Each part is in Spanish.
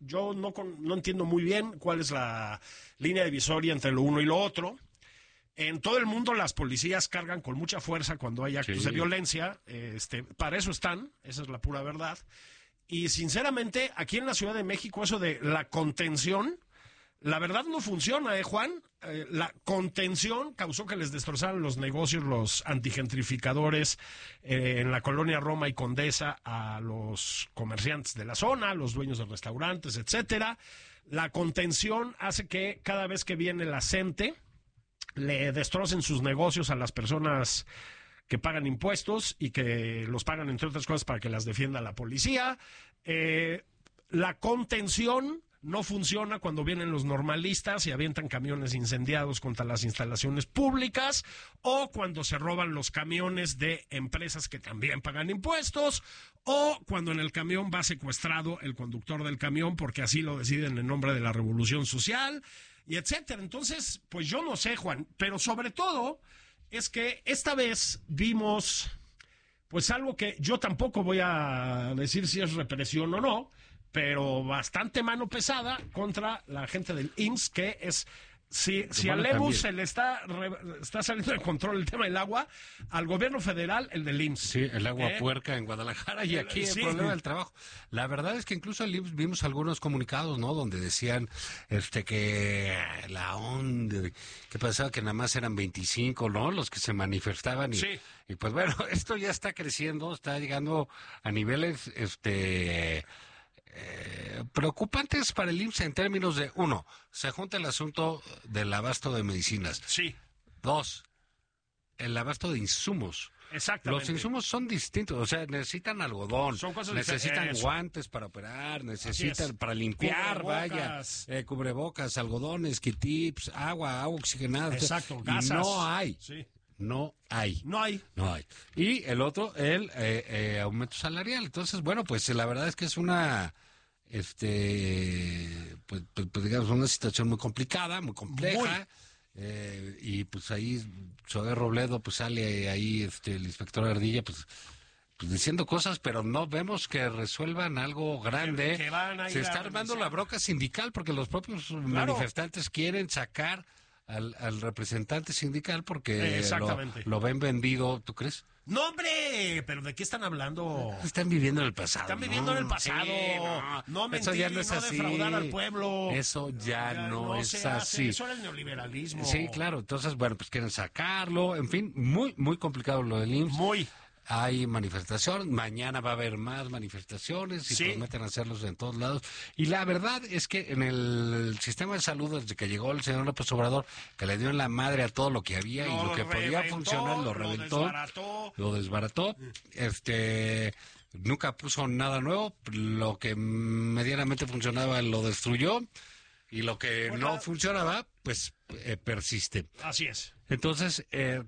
yo no entiendo muy bien cuál es la línea divisoria entre lo uno y lo otro. En todo el mundo las policías cargan con mucha fuerza cuando hay actos de violencia. Para eso están, esa es la pura verdad. Y sinceramente, aquí en la Ciudad de México, eso de la contención, la verdad no funciona, Juan. La contención causó que les destrozaran los negocios los antigentrificadores en la colonia Roma y Condesa a los comerciantes de la zona, a los dueños de restaurantes, etcétera. La contención hace que cada vez que viene la gente le destrocen sus negocios a las personas que pagan impuestos y que los pagan, entre otras cosas, para que las defienda la policía. La contención no funciona cuando vienen los normalistas y avientan camiones incendiados contra las instalaciones públicas, o cuando se roban los camiones de empresas que también pagan impuestos, o cuando en el camión va secuestrado el conductor del camión porque así lo deciden en nombre de la revolución social, y etcétera. Entonces, pues yo no sé, Juan, pero sobre todo es que esta vez vimos pues algo que yo tampoco voy a decir si es represión o no, pero bastante mano pesada contra la gente del IMSS, que es, si a Lemus se le está saliendo de control el tema del agua, al gobierno federal el del IMSS. Sí, el agua puerca en Guadalajara y aquí el problema del trabajo. La verdad es que incluso el IMSS vimos algunos comunicados, ¿no? Donde decían que la ONDE, que pasaba que nada más eran 25, ¿no? Los que se manifestaban y pues bueno, esto ya está creciendo, está llegando a niveles preocupantes para el IMSS en términos de, uno, se junta el asunto del abasto de medicinas. Sí. Dos, el abasto de insumos. Exactamente. Los insumos son distintos, o sea, necesitan algodón, son cosas necesitan guantes para operar, necesitan para limpiar, cubrebocas, algodones, Q-tips, agua oxigenada. Exacto, gasas. No hay. Sí. No hay. Y el otro, el aumento salarial. Entonces, bueno, pues la verdad es que es una, pues digamos, una situación muy complicada, muy compleja. Y pues ahí, Zoé Robledo, pues sale ahí, el inspector Ardilla, pues diciendo cosas, pero no vemos que resuelvan algo grande. Se está armando la bronca sindical porque los propios manifestantes quieren sacar al representante sindical porque lo ven vendido, ¿tú crees? No, hombre, pero ¿de qué están hablando? Están viviendo en el pasado. Están viviendo en el pasado. Sí, no mentir, ya no es así. Defraudar al pueblo. Eso ya no es así. Eso era el neoliberalismo. Sí, claro. Entonces, bueno, pues quieren sacarlo. En fin, muy, muy complicado lo del IMSS. Muy. Hay manifestación, mañana va a haber más manifestaciones y prometen hacerlos en todos lados. Y la verdad es que en el sistema de salud, desde que llegó el señor López Obrador, que le dio en la madre a todo lo que había y lo que podía funcionar, lo reventó, lo desbarató, nunca puso nada nuevo, lo que medianamente funcionaba lo destruyó y lo que no funcionaba, pues persiste. Así es. Entonces,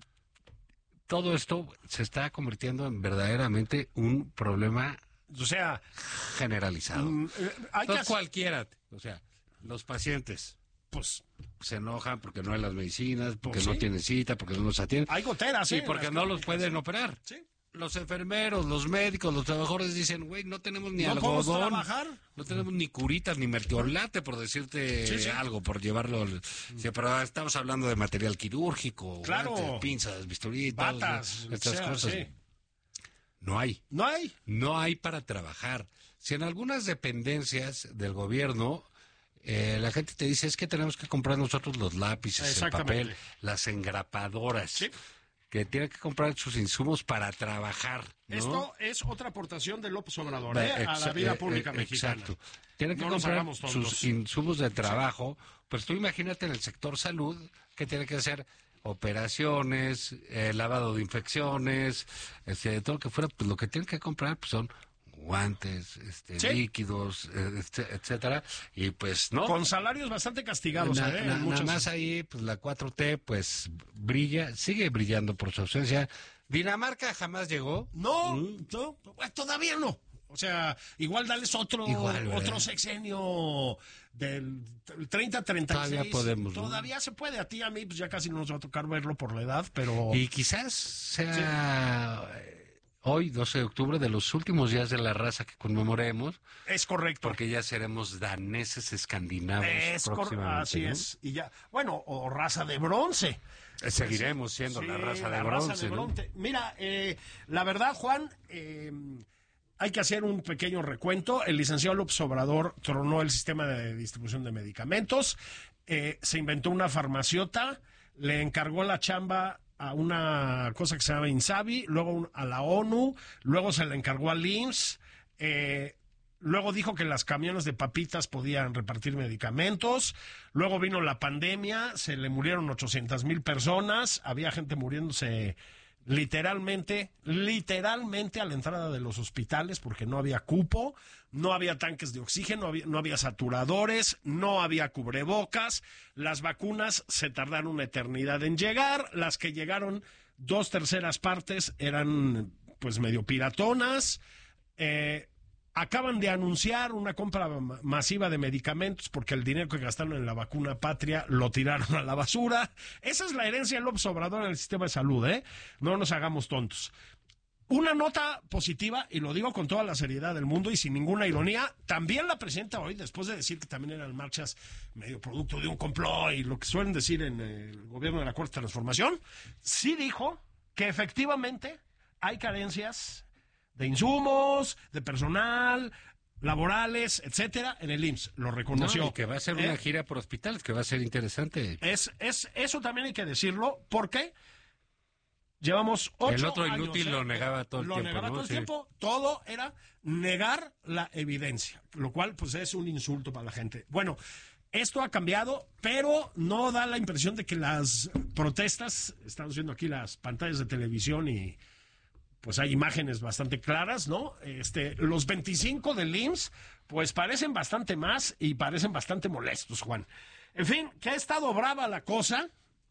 todo esto se está convirtiendo en verdaderamente un problema, generalizado. Cualquiera, los pacientes, pues, se enojan porque no hay las medicinas, porque no tienen cita, porque no los atienden. Hay goteras, y porque no los pueden operar. Sí. Los enfermeros, los médicos, los trabajadores dicen, güey, no tenemos ni algodón, no tenemos ni curitas, ni mertiolate, por decirte algo, por llevarlo. Pero estamos hablando de material quirúrgico, guantes, pinzas, bisturí, batas, estas cosas. Sí. No hay para trabajar. Si en algunas dependencias del gobierno la gente te dice, es que tenemos que comprar nosotros los lápices, el papel, las engrapadoras. Sí. Que tiene que comprar sus insumos para trabajar, ¿no? Esto es otra aportación de López Obrador a la vida pública mexicana. Exacto. Tiene que comprar sus insumos de trabajo. Pues tú imagínate en el sector salud que tiene que hacer operaciones, lavado de infecciones, todo lo que fuera. Pues lo que tienen que comprar pues son guantes, líquidos, etcétera, y pues no. Con salarios bastante castigados, nada más ahí, pues la 4T, pues sigue brillando por su ausencia. Dinamarca jamás llegó. No, todavía no. O sea, igual dales otro sexenio del 30-36. Todavía podemos. Todavía se puede. A ti y a mí, pues ya casi no nos va a tocar verlo por la edad, pero. Y quizás sea hoy, 12 de octubre, de los últimos días de la raza que conmemoremos. Es correcto. Porque ya seremos daneses escandinavos próximamente. Así ¿no? es. Y ya, bueno, o raza de bronce. Seguiremos siendo la raza de bronce. ¿No? Mira, la verdad, Juan, hay que hacer un pequeño recuento. El licenciado López Obrador tronó el sistema de distribución de medicamentos, se inventó una farmaciota, le encargó la chamba a una cosa que se llama INSABI, luego a la ONU, luego se le encargó al IMSS, luego dijo que las camiones de papitas podían repartir medicamentos, luego vino la pandemia, se le murieron 800,000 personas, había gente muriéndose literalmente a la entrada de los hospitales porque no había cupo, no había tanques de oxígeno, no había saturadores, no había cubrebocas, las vacunas se tardaron una eternidad en llegar, las que llegaron 2/3 partes eran pues medio piratonas, acaban de anunciar una compra masiva de medicamentos porque el dinero que gastaron en la vacuna patria lo tiraron a la basura. Esa es la herencia de López Obrador en el sistema de salud, ¿eh? No nos hagamos tontos. Una nota positiva, y lo digo con toda la seriedad del mundo y sin ninguna ironía, también la presidenta hoy, después de decir que también eran marchas medio producto de un complot y lo que suelen decir en el gobierno de la Cuarta Transformación, sí dijo que efectivamente hay carencias de insumos, de personal, laborales, etcétera, en el IMSS. Lo reconoció. No, y que va a ser una gira por hospitales, que va a ser interesante. Eso también hay que decirlo, porque llevamos 8 años. El otro inútil lo negaba todo el tiempo. Lo negaba ¿no? todo el Sí. tiempo. Todo era negar la evidencia, lo cual pues es un insulto para la gente. Bueno, esto ha cambiado, pero no da la impresión de que las protestas, estamos viendo aquí las pantallas de televisión y pues hay imágenes bastante claras, ¿no? Los 25 del IMSS, pues parecen bastante más y parecen bastante molestos, Juan. En fin, que ha estado brava la cosa,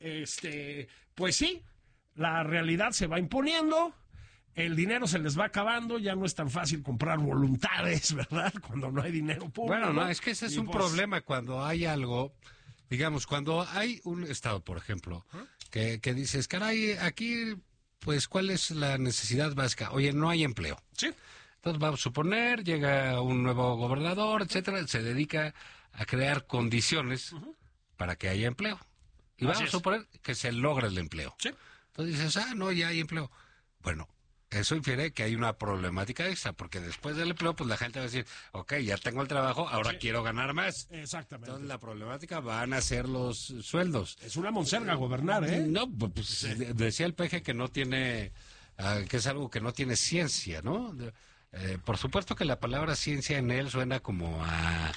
pues sí, la realidad se va imponiendo, el dinero se les va acabando, ya no es tan fácil comprar voluntades, ¿verdad? Cuando no hay dinero público. Bueno, no, es que ese es un problema cuando hay algo, digamos, cuando hay un Estado, por ejemplo, que dices, caray, aquí, pues, ¿cuál es la necesidad básica? Oye, no hay empleo. Sí. Entonces, vamos a suponer, llega un nuevo gobernador, etcétera, se dedica a crear condiciones para que haya empleo. Y vamos a suponer que se logra el empleo. Sí. Entonces dices, no, ya hay empleo. Bueno, eso infiere que hay una problemática extra, porque después del empleo, pues la gente va a decir, ok, ya tengo el trabajo, ahora quiero ganar más. Exactamente. Entonces la problemática van a ser los sueldos. Es una monserga gobernar, ¿eh? No, pues decía el peje que no tiene, que es algo que no tiene ciencia, ¿no? Por supuesto que la palabra ciencia en él suena como a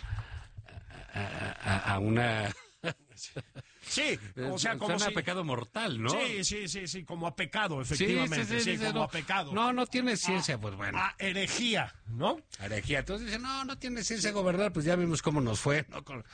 una... Sí, o sea, como suena a pecado mortal, ¿no? Sí, como a pecado, efectivamente, sí, como a pecado. No tiene ciencia, pues bueno. A herejía, ¿no? Herejía. Entonces dicen, no tiene ciencia gobernar, pues ya vimos cómo nos fue, ¿no? Con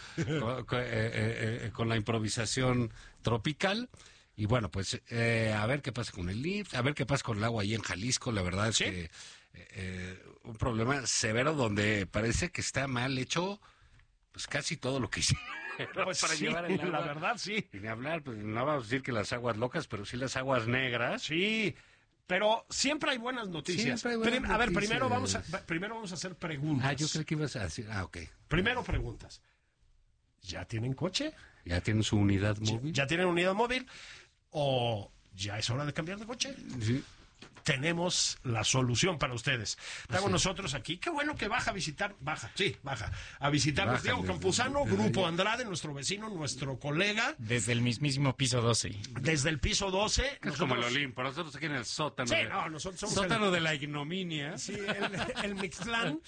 la improvisación tropical. Y bueno, pues a ver qué pasa con el IMSS, a ver qué pasa con el agua ahí en Jalisco. La verdad es que un problema severo donde parece que está mal hecho pues casi todo lo que hicieron. Pues para llevar el agua. La verdad, sí. Y ni hablar, pues no vamos a decir que las aguas locas, pero sí las aguas negras. Sí, pero siempre hay buenas noticias. A ver, primero vamos a hacer preguntas. Yo creo que ibas a decir, ok. Primero preguntas. ¿Ya tienen coche? ¿Ya tienen su unidad móvil? ¿Ya tienen unidad móvil? ¿O ya es hora de cambiar de coche? Sí. Tenemos la solución para ustedes. Estamos nosotros aquí. Qué bueno que baja a visitar. Baja. A visitarnos Diego Campuzano, Grupo Andrade, nuestro vecino, nuestro colega. Desde el mismísimo piso 12. Desde el piso 12. Es como el Olimpo. Nosotros aquí en el sótano. Sí, nosotros somos sótano de la ignominia. Sí, el Mixtlán.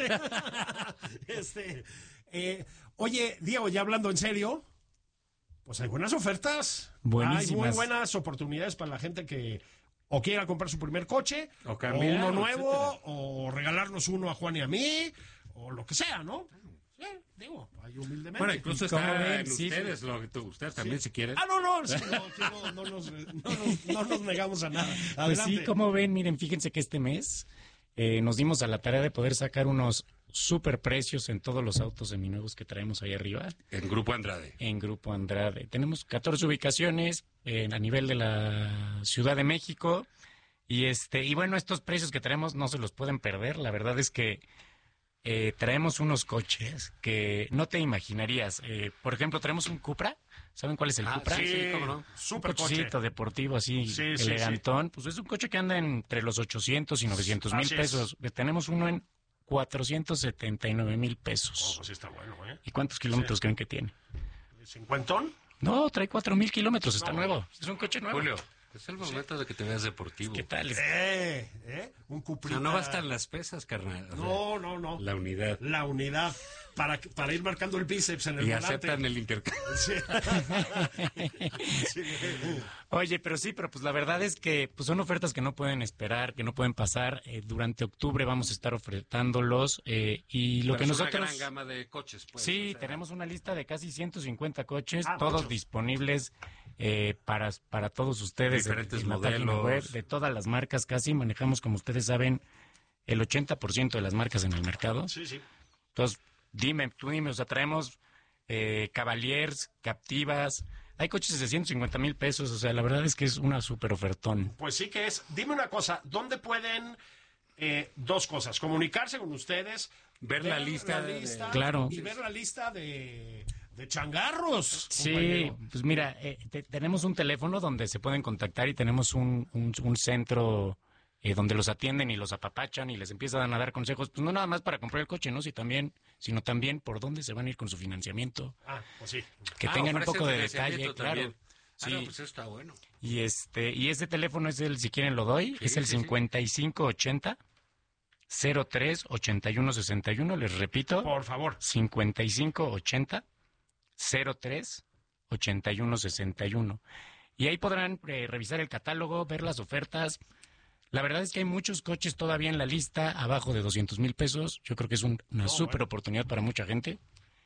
Oye, Diego, ya hablando en serio, pues hay buenas ofertas. Buenísimas. Hay muy buenas oportunidades para la gente que o quiera comprar su primer coche, o cambiar, uno nuevo, etcétera. o regalarnos uno a Juan y a mí, o lo que sea, ¿no? Sí, digo, ahí humildemente. Bueno, incluso está en sí, ustedes, ustedes también si quieren. No nos negamos a nada. Pues Adelante. sí, como ven, miren, fíjense que este mes nos dimos a la tarea de poder sacar unos super precios en todos los autos seminuevos que traemos ahí arriba. En Grupo Andrade. En Grupo Andrade. Tenemos 14 ubicaciones a nivel de la Ciudad de México. Y bueno, estos precios que tenemos no se los pueden perder. La verdad es que traemos unos coches que no te imaginarías. Por ejemplo, tenemos un Cupra. ¿Saben cuál es el Cupra? Sí, cómo no. Super un cochecito deportivo así, elegantón. Pues es un coche que anda entre los 800 y 900 mil pesos. Tenemos uno en 479,000 pesos. Pues sí está bueno, ¿eh? ¿Y cuántos kilómetros creen que tiene? ¿50? No, trae 4,000 kilómetros. Está nuevo. Es un coche nuevo. Julio. Es el momento de que te veas deportivo. ¿Qué tal? Un Cuprita. No bastan las pesas, carnal. No. La unidad. La unidad. Para ir marcando el bíceps en el volante. Y aceptan el intercambio. Sí. Oye, pero pues la verdad es que pues son ofertas que no pueden esperar, que no pueden pasar. Durante octubre vamos a estar ofertándolos. Y lo pero que es nosotros... una gran gama de coches, pues. Sí, tenemos una lista de casi 150 coches, todos disponibles para todos ustedes. Diferentes en la modelos. página web, de todas las marcas casi. Manejamos, como ustedes saben, el 80% de las marcas en el mercado. Sí. Entonces, tú dime, o sea, traemos Cavaliers, Captivas. Hay coches de 150,000 pesos, o sea, la verdad es que es una súper ofertón. Pues sí que es. Dime una cosa, ¿dónde pueden, dos cosas, comunicarse con ustedes, ver la lista claro. Y ver la lista de changarros? Sí, compañero. pues mira, tenemos un teléfono donde se pueden contactar y tenemos un centro donde los atienden y los apapachan y les empiezan a dar consejos, pues no nada más para comprar el coche, ¿no? Sino también por dónde se van a ir con su financiamiento. Pues sí. Que tengan un poco de detalle, claro. Sí. No, pues eso está bueno. Y ese teléfono es si quieren lo doy, es el 5580 03 81 61, les repito. Por favor. 5580 03 81 61. Y ahí podrán revisar el catálogo, ver las ofertas. La verdad es que hay muchos coches todavía en la lista abajo de 200,000 pesos. Yo creo que es una súper oportunidad para mucha gente.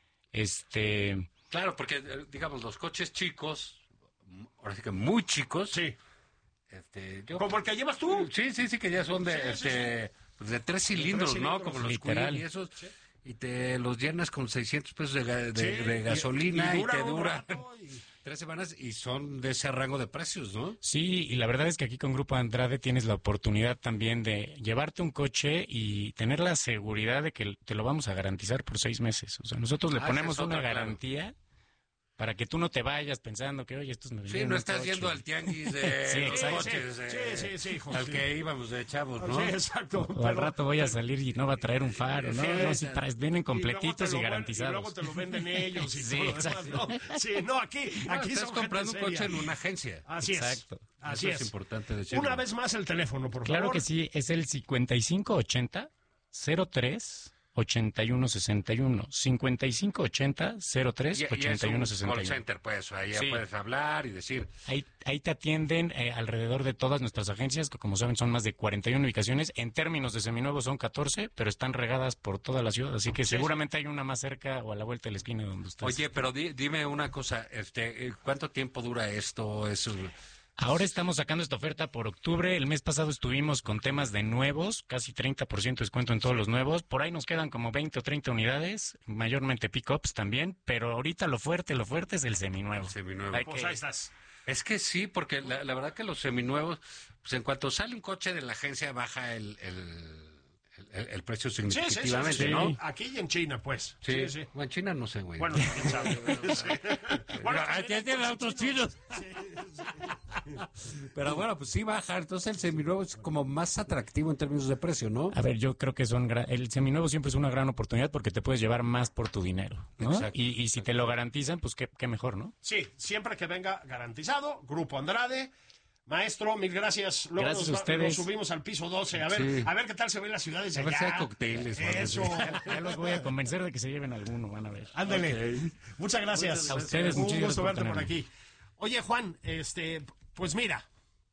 Claro, porque, digamos, los coches chicos, ahora sí que muy chicos. Sí. ¿Como el que llevas tú? Sí, que ya son de 3 cilindros, ¿no? Como los literal. Quid y esos. Sí. Y te los llenas con 600 pesos de gasolina y te dura 3 semanas y son de ese rango de precios, ¿no? Sí, y la verdad es que aquí con Grupo Andrade tienes la oportunidad también de llevarte un coche y tener la seguridad de que te lo vamos a garantizar por 6 meses. O sea, nosotros le ponemos una garantía para que tú no te vayas pensando que, oye, estos me Sí, no estás yendo al tianguis de los coches. Sí, José. Al que íbamos de chavos, ¿no? Sí, exacto. O al rato voy a salir y no va a traer un faro, ¿no? No, si vienen completitos y garantizados. Y luego te lo venden ellos y sí, todo lo demás, ¿no? Sí, no, aquí estás comprando un coche en una agencia. Así exacto. es. Así es importante decirlo. Una vez más el teléfono, por favor. Claro que sí, es el 5580 03 8161 5580 03 8161. Call center, pues, ahí ya puedes hablar y decir. Ahí te atienden alrededor de todas nuestras agencias, que como saben son más de 41 ubicaciones. En términos de seminuevos son 14, pero están regadas por toda la ciudad, así que seguramente hay una más cerca o a la vuelta de la esquina donde ustedes. Oye, pero dime una cosa, ¿cuánto tiempo dura esto? Ahora estamos sacando esta oferta por octubre. El mes pasado estuvimos con temas de nuevos, casi 30% de descuento en todos los nuevos. Por ahí nos quedan como 20 o 30 unidades, mayormente pick-ups también, pero ahorita lo fuerte es el seminuevo. Pues ahí estás. Es que sí, porque la verdad que los seminuevos, pues en cuanto sale un coche de la agencia baja el precio significativamente, sí. ¿no? Aquí y en China, pues. Sí. O en China no sé, güey. Bueno, quién sabe. Bueno, tienen autos chinos. Pero bueno, pues sí baja. Entonces el seminuevo es como más atractivo en términos de precio, ¿no? A ver, yo creo que el seminuevo siempre es una gran oportunidad porque te puedes llevar más por tu dinero, ¿no? Exacto. Y si te lo garantizan, pues qué mejor, ¿no? Sí, siempre que venga garantizado. Grupo Andrade. Maestro, mil gracias. Luego gracias a ustedes. Nos subimos al piso 12. A ver qué tal se ven las ciudades de allá. A ver si hay cócteles. Eso. Ya los voy a convencer de que se lleven alguno, van a ver. Ándale. Okay. Muchas gracias. A ustedes, un muchas gusto gracias verte por aquí. Oye, Juan, pues mira,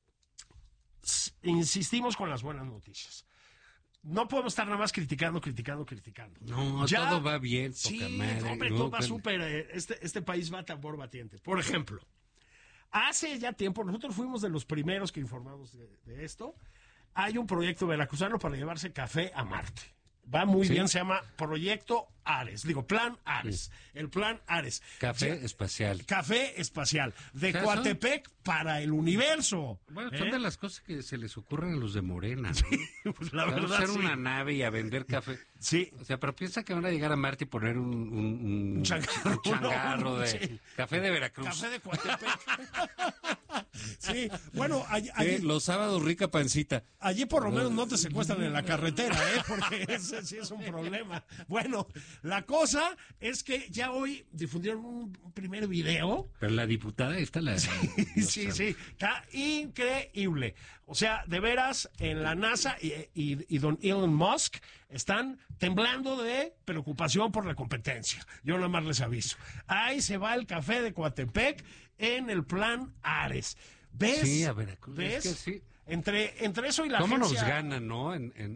insistimos con las buenas noticias. No podemos estar nada más criticando. No, ya, todo va bien, sí, poca madre. Hombre, todo va súper. Este país va tambor batiente. Por ejemplo, hace ya tiempo, nosotros fuimos de los primeros que informamos de esto. Hay un proyecto veracruzano para llevarse café a Marte. Va muy bien, se llama Proyecto Ares. Digo, Plan Ares. El Plan Ares. Café espacial. Café espacial. De Coatepec para el universo. Bueno, son de las cosas que se les ocurren a los de Morena, ¿no? Sí, pues la verdad, hacer una nave y a vender café. Sí. O sea, pero piensa que van a llegar a Marte y poner un changarro de café de Veracruz. Café de Coatepec. Sí, bueno, allí, los sábados rica pancita. Allí por lo menos no te secuestran en la carretera, porque ese sí es un problema. Bueno, la cosa es que ya hoy difundieron un primer video. Pero la diputada está la... Sí, está increíble. O sea, de veras, en la NASA y don Elon Musk están temblando de preocupación por la competencia. Yo nada más les aviso. Ahí se va el café de Coatepec en el Plan Ares. ¿Ves? Sí, a Veracruz. ¿Ves? Es que sí. Entre eso y la ¿Cómo agencia... nos ganan, no?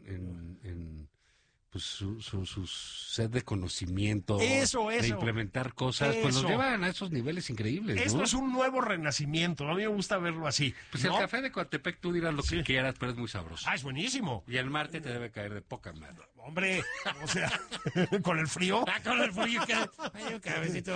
En pues su sed de conocimiento, de implementar cosas, pues los llevan a esos niveles increíbles, ¿no? Esto es un nuevo renacimiento, a mí me gusta verlo así. Pues ¿no? El café de Coatepec, tú dirás lo que quieras, pero es muy sabroso. Ah, es buenísimo. Y el Marte te debe caer de poca madre. Hombre, o sea, con el frío. Con el frío, hay un cafecito.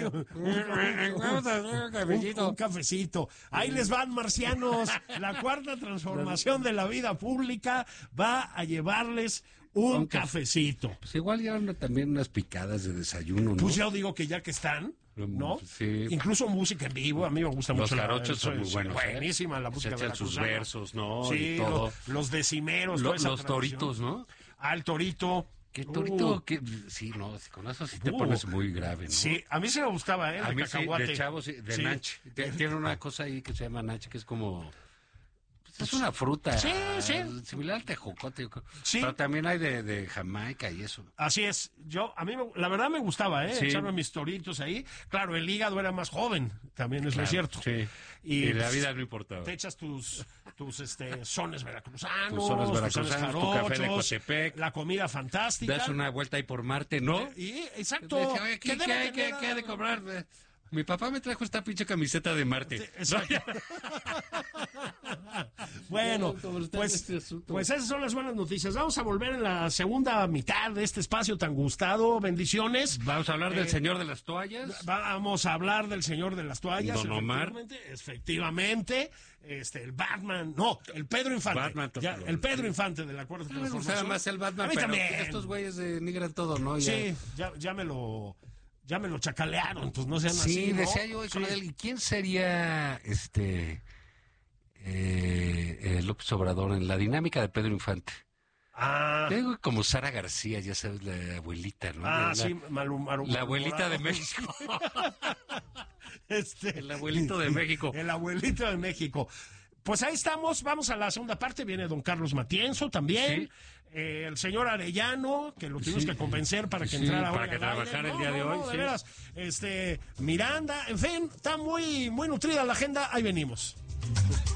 Vamos a hacer un cafecito. Un cafecito. Ahí les van, marcianos. La cuarta transformación de la vida pública va a llevarles un cafecito. Pues igual ya también unas picadas de desayuno, ¿no? Pues yo digo que ya que están, ¿no? Sí. Incluso música en vivo, a mí me gusta mucho. Los jarochos son muy buenos. Buenísima la música de sus versos, ¿no? Sí, y todo. Los decimeros. Los toritos, ¿no? El torito. ¿Qué torito? Sí, no, con eso sí te pones muy grave, ¿no? Sí, a mí sí me gustaba, a mí sí, de chavos, de Nache. Tiene una cosa ahí que se llama Nache, que es como... Es una fruta similar al tejocote, pero también hay de Jamaica y eso. Así es. A mí la verdad me gustaba, echarme mis toritos ahí. Claro, el hígado era más joven, también es lo cierto. Sí. Y la vida no importaba. Te echas tus sones veracruzanos, tus sones jarochos, tu café de Coatepec, la comida fantástica. Das una vuelta ahí por Marte, ¿no? Exacto. Oye, ¿qué hay de cobrar? Mi papá me trajo esta pinche camiseta de Marte. Exacto. Bueno, pues esas son las buenas noticias. Vamos a volver en la segunda mitad de este espacio tan gustado. Bendiciones. Vamos a hablar del señor de las toallas. Vamos a hablar del señor de las toallas. Don Omar. Efectivamente. El Batman. No, el Pedro Infante. El Pedro Infante de la Cuarta Transformación. Me gustaba más el Batman, pero también. Estos güeyes denigran todo, ¿no? Sí, ya me lo chacalearon, pues no sean así, ¿no? Decía yo con él, ¿y quién sería López Obrador en la dinámica de Pedro Infante? Tengo como Sara García, ya sabes, la abuelita, ¿no? Sí, la abuelita de México. El abuelito de México. El abuelito de México. Pues ahí estamos, vamos a la segunda parte, viene don Carlos Matienzo también. Sí. El señor Arellano, que lo tuvimos que convencer para que entrara hoy. Para que trabajara el día de hoy. De veras. Miranda, en fin, está muy, muy nutrida la agenda. Ahí venimos.